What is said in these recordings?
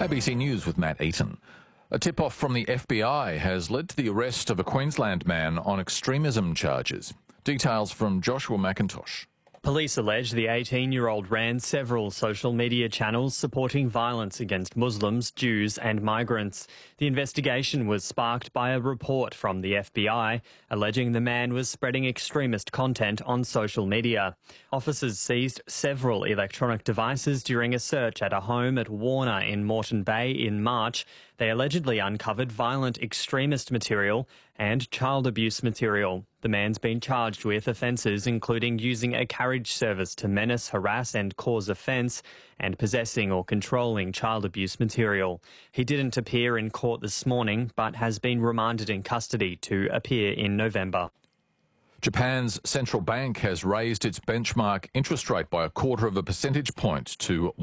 ABC News with Matt Eaton. A tip-off from the FBI has led to the arrest of a Queensland man on extremism charges. Details from Joshua McIntosh. Police allege the 18-year-old ran several social media channels supporting violence against Muslims, Jews and migrants. The investigation was sparked by a report from the FBI alleging the man was spreading extremist content on social media. Officers seized several electronic devices during a search at a home at Warner in Moreton Bay in March. They allegedly uncovered violent extremist material and child abuse material. The man's been charged with offences including using a carriage service to menace, harass and cause offence and possessing or controlling child abuse material. He didn't appear in court this morning but has been remanded in custody to appear in November. Japan's central bank has raised its benchmark interest rate by 0.25 percentage point to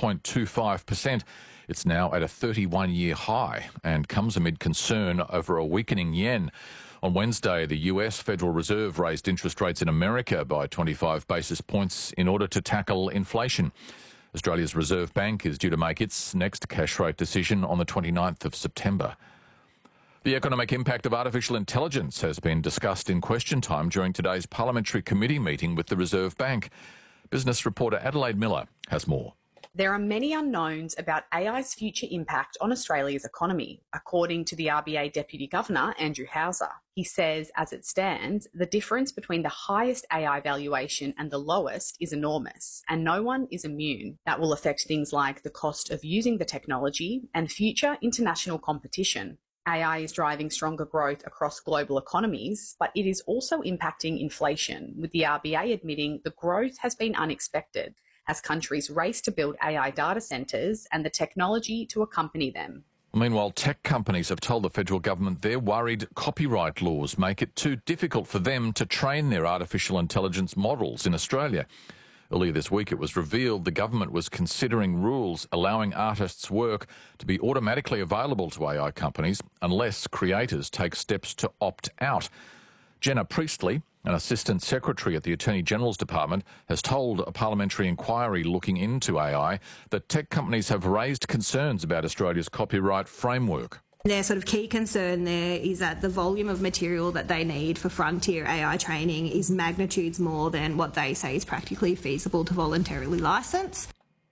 1.25%. It's now at a 31-year high and comes amid concern over a weakening yen. On Wednesday, the US Federal Reserve raised interest rates in America by 25 basis points in order to tackle inflation. Australia's Reserve Bank is due to make its next cash rate decision on the 29th of September. The economic impact of artificial intelligence has been discussed in question time during today's parliamentary committee meeting with the Reserve Bank. Business reporter Adelaide Miller has more. There are many unknowns about AI's future impact on Australia's economy, according to the RBA Deputy Governor, Andrew Hauser. He says, as it stands, the difference between the highest AI valuation and the lowest is enormous, and no one is immune. That will affect things like the cost of using the technology and future international competition. AI is driving stronger growth across global economies, but it is also impacting inflation, with the RBA admitting the growth has been unexpected as countries race to build AI data centres and the technology to accompany them. Meanwhile, tech companies have told the federal government they're worried copyright laws make it too difficult for them to train their artificial intelligence models in Australia. Earlier this week, it was revealed the government was considering rules allowing artists' work to be automatically available to AI companies unless creators take steps to opt out. Jenna Priestley, an Assistant Secretary at the Attorney General's Department, has told a parliamentary inquiry looking into AI that tech companies have raised concerns about Australia's copyright framework. Their sort of key concern there is that the volume of material that they need for frontier AI training is magnitudes more than what they say is practically feasible to voluntarily licence.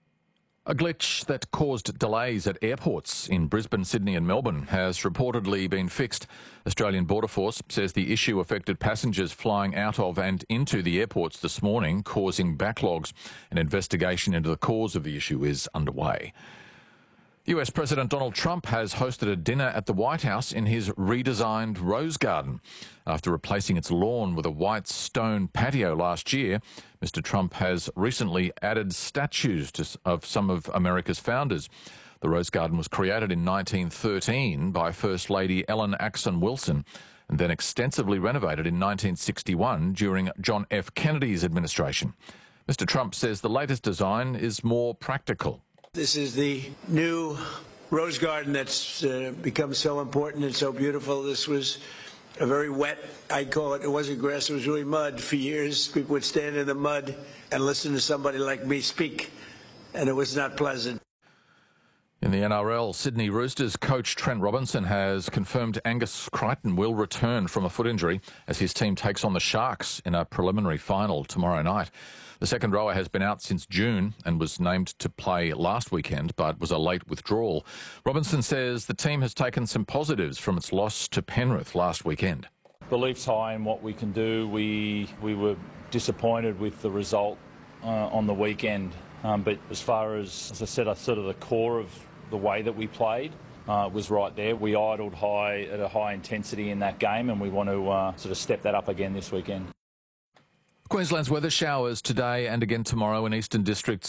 A glitch that caused delays at airports in Brisbane, Sydney and Melbourne has reportedly been fixed. Australian Border Force says the issue affected passengers flying out of and into the airports this morning, causing backlogs. An investigation into the cause of the issue is underway. US President Donald Trump has hosted a dinner at the White House in his redesigned Rose Garden. After replacing its lawn with a white stone patio last year, Mr. Trump has recently added statues of some of America's founders. The Rose Garden was created in 1913 by First Lady Ellen Axson Wilson and then extensively renovated in 1961 during John F. Kennedy's administration. Mr. Trump says the latest design is more practical. This is the new Rose Garden that's become so important and so beautiful. This was a very wet, I call it wasn't grass, it was really mud. For years, people would stand in the mud and listen to somebody like me speak, and it was not pleasant. In the NRL, Sydney Roosters coach Trent Robinson has confirmed Angus Crichton will return from a foot injury as his team takes on the Sharks in a preliminary final tomorrow night. The second rower has been out since June and was named to play last weekend, but was a late withdrawal. Robinson says the team has taken some positives from its loss to Penrith last weekend. Belief's high in what we can do. We were disappointed with the result on the weekend, but as far as I said, sort of the core of the way that we played was right there. We idled high at a high intensity in that game, and we want to sort of step that up again this weekend. Queensland's weather showers today and again tomorrow in eastern districts